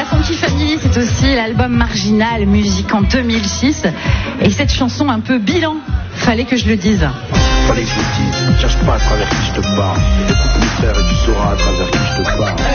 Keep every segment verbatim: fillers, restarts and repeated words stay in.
La Funky Family, c'est aussi l'album Marginal, musique en deux mille six. Et cette chanson un peu bilan, fallait que je le dise. Fallait que je le dise, cherche pas à travers qui je te parle. Écoute mes frères et tu sauras à travers qui je te parle.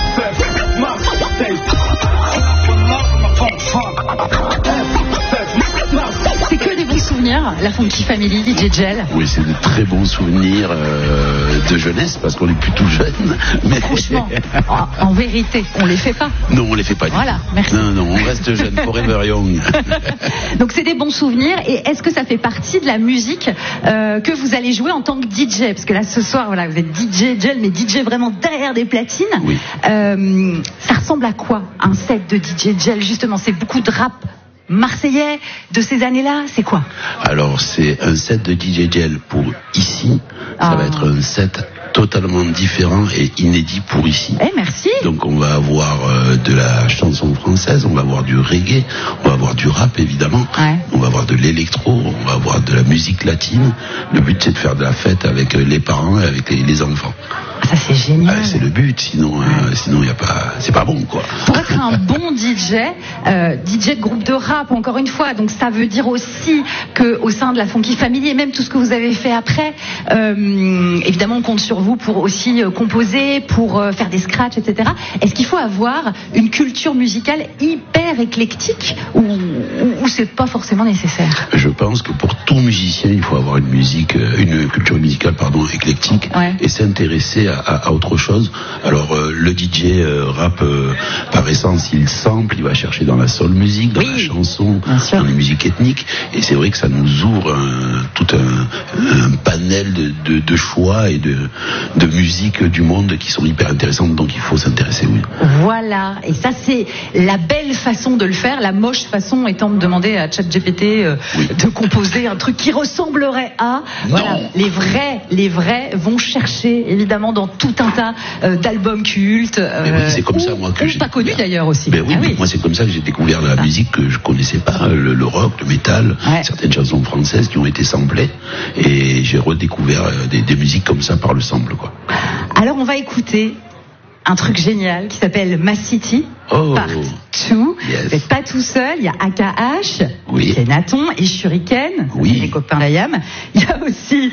C'est que des bons souvenirs, la Funky Family, D J Gel. Oui, c'est de très bons souvenirs euh, de jeunesse, parce qu'on est plus tout jeune. Mais... Franchement, en, en vérité, on les fait pas. Non, on les fait pas. Voilà, merci. Non, non, on reste jeune, forever young. Donc c'est des bons souvenirs. Et est-ce que ça fait partie de la musique euh, que vous allez jouer en tant que D J? Parce que là, ce soir, voilà, vous êtes D J Gel, mais D J vraiment derrière des platines. Oui. Euh, ça ressemble à quoi, un set de D J Gel? Justement, c'est beaucoup de rap marseillais de ces années-là, c'est quoi? Alors, c'est un set de D J Gel pour ici. Ça ah. va être un set totalement différent et inédit pour ici. Eh, merci. Donc on va avoir euh, de la chanson française, on va avoir du reggae, on va avoir du rap évidemment, ouais. on va avoir de l'électro, on va avoir de la musique latine. Le but c'est de faire de la fête avec les parents et avec les, les enfants. Ça c'est génial. Ah, c'est le but, sinon, euh, sinon y a pas, c'est pas bon quoi. Pour être un bon D J, euh, D J de groupe de rap encore une fois, donc ça veut dire aussi que au sein de la Funky Family et même tout ce que vous avez fait après, euh, évidemment on compte sur vous pour aussi euh, composer, pour euh, faire des scratchs, et cetera. Est-ce qu'il faut avoir une culture musicale hyper éclectique ou, ou, ou c'est pas forcément nécessaire? Je pense que pour tout musicien, il faut avoir une musique, une culture musicale pardon éclectique ouais. et s'intéresser à, à, à autre chose. Alors euh, le D J euh, rap euh, par essence, il sample, il va chercher dans la soul music, dans oui, la chanson, dans les musiques ethniques, et c'est vrai que ça nous ouvre un, tout un, un panel de, de, de choix et de, de musique du monde qui sont hyper intéressantes, donc il faut s'intéresser, oui. Voilà, et ça c'est la belle façon de le faire, la moche façon étant de demander à ChatGPT euh, oui. de composer un truc qui ressemblerait à... Voilà, les vrais, les vrais vont chercher évidemment dans tout un tas euh, d'albums cultes. Euh, oui, c'est comme ou, ça moi que ou j'ai pas connu d'ailleurs aussi. Ben oui, ah, oui. Moi c'est comme ça que j'ai découvert la musique que je connaissais pas, le, le rock, le métal, ouais. certaines chansons françaises qui ont été samplées, et j'ai redécouvert euh, des, des musiques comme ça par le sample, quoi. Alors on va écouter un truc génial qui s'appelle Ma City, oh, Part deux. Yes. Vous n'êtes pas tout seul, il y a A K H, oui. Kenaton et Shuriken, oui. les copains d'Ayam. Il y a aussi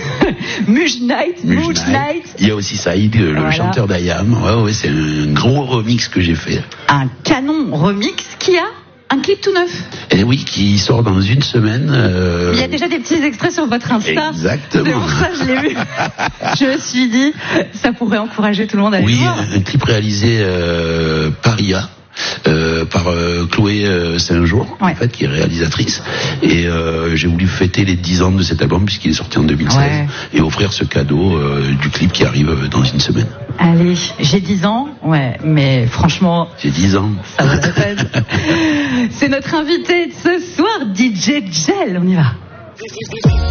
Muj Knight, Muj Knight. Il y a aussi Saïd, le voilà. chanteur d'Ayam. Ouais, ouais, c'est un gros remix que j'ai fait. Un canon remix qui a un clip tout neuf. Et oui, qui sort dans une semaine. Euh... Il y a déjà des petits extraits sur votre Insta. Exactement. C'est pour ça que je l'ai vu. Je me suis dit, ça pourrait encourager tout le monde à oui, le voir. Oui, un clip réalisé euh, par I A. Euh, par euh, Chloé euh, Saint-Jour, ouais. en fait, qui est réalisatrice, et euh, j'ai voulu fêter les dix ans de cet album puisqu'il est sorti en deux mille seize, ouais. et offrir ce cadeau euh, du clip qui arrive euh, dans une semaine. Allez, j'ai dix ans, ouais, mais franchement, j'ai dix ans, ça vaut la peine. C'est notre invité de ce soir, D J Gel, on y va.